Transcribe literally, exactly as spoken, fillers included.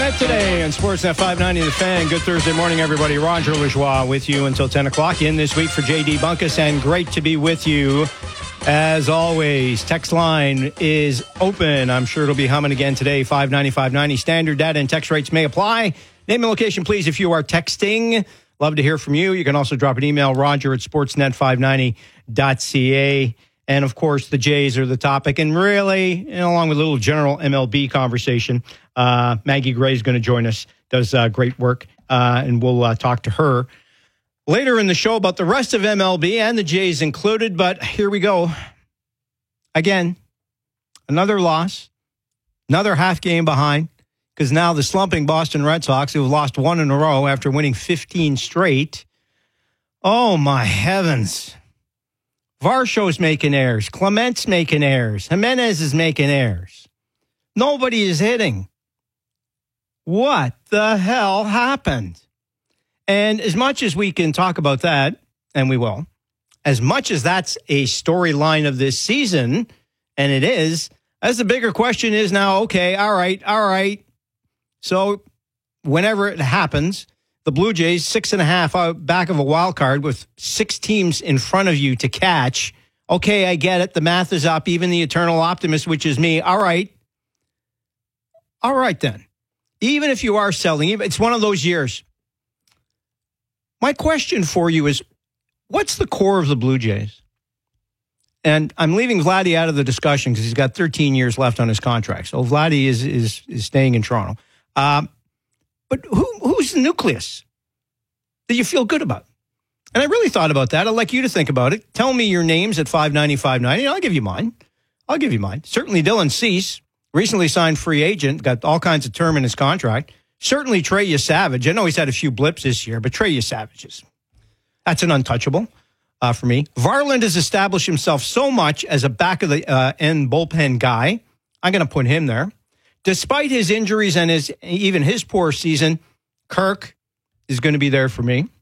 Net today on Sportsnet five ninety The Fan. Good Thursday morning, everybody. Roger Lajoie with you until ten o'clock. In this week for J D Bunkus, and great to be with you. As always, text line is open. I'm sure it'll be humming again today. five ninety, five ninety. Standard data and text rates may apply. Name and location, please, if you are texting. Love to hear from you. You can also drop an email, roger at sportsnet five ninety dot c a. And, of course, the Jays are the topic. And really, you know, along with a little general M L B conversation, uh, Maggie Gray is going to join us, does uh, great work, uh, and we'll uh, talk to her later in the show about the rest of M L B and the Jays included. But here we go. Again, another loss, another half game behind, because now the slumping Boston Red Sox, who have lost one in a row after winning fifteen straight. Oh, my heavens. Varsho's making errors. Clement's making errors. Jimenez is making errors. Nobody is hitting. What the hell happened? And as much as we can talk about that, and we will, as much as that's a storyline of this season, and it is, as the bigger question is now, okay, all right, all right. So whenever it happens, the Blue Jays, six and a half out back of a wild card with six teams in front of you to catch. Okay, I get it. The math is up. Even the eternal optimist, which is me. All right. All right, then. Even if you are selling, it's one of those years. My question for you is, what's the core of the Blue Jays? And I'm leaving Vladdy out of the discussion because he's got thirteen years left on his contract. So Vladdy is is, is staying in Toronto. Um, But who who's the nucleus that you feel good about? And I really thought about that. I'd like you to think about it. Tell me your names at five ninety, five ninety. I'll give you mine. I'll give you mine. Certainly Dylan Cease, recently signed free agent, got all kinds of term in his contract. Certainly Trey Savage. I know he's had a few blips this year, but Trey Savage is, that's an untouchable uh, for me. Varland has established himself so much as a back of the uh, end bullpen guy. I'm going to put him there. Despite his injuries and his even his poor season, Kirk is going to be there for me.